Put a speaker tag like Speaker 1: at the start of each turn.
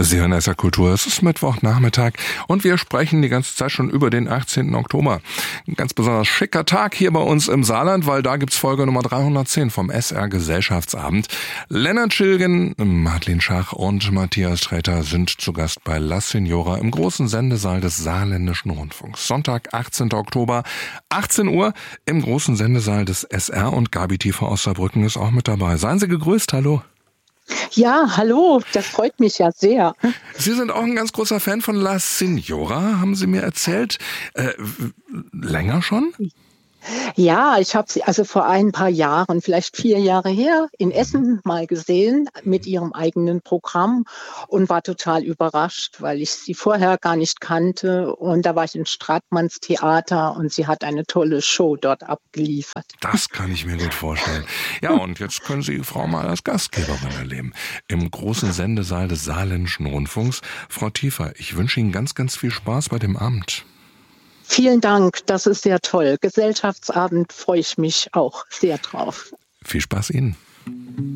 Speaker 1: Sie hören SR Kultur, es ist Mittwochnachmittag und wir sprechen die ganze Zeit schon über den 18. Oktober. Ein ganz besonders schicker Tag hier bei uns im Saarland, weil da gibt's Folge Nummer 310 vom SR Gesellschaftsabend. Lennart Schilgen, Madeleine Schach und Matthias Sträter sind zu Gast bei La Signora im großen Sendesaal des Saarländischen Rundfunks. Sonntag, 18. Oktober, 18 Uhr im großen Sendesaal des SR und Gabi TV aus Saarbrücken ist auch mit dabei. Seien Sie gegrüßt, hallo.
Speaker 2: Ja, hallo, das freut mich ja sehr.
Speaker 1: Sie sind auch ein ganz großer Fan von La Signora, haben Sie mir erzählt. Länger schon?
Speaker 2: Ja, ich habe sie also vor ein paar Jahren, vielleicht 4 Jahre her, in Essen mal gesehen mit ihrem eigenen Programm und war total überrascht, weil ich sie vorher gar nicht kannte. Und da war ich im Stratmanns Theater und sie hat eine tolle Show dort abgeliefert.
Speaker 1: Das kann ich mir gut vorstellen. Ja, und jetzt können Sie Frau mal als Gastgeberin erleben. Im großen Sendesaal des Saarländischen Rundfunks. Frau Thiefer, ich wünsche Ihnen ganz, ganz viel Spaß bei dem Abend.
Speaker 2: Vielen Dank, das ist sehr toll. Gesellschaftsabend freue ich mich auch sehr drauf.
Speaker 1: Viel Spaß Ihnen.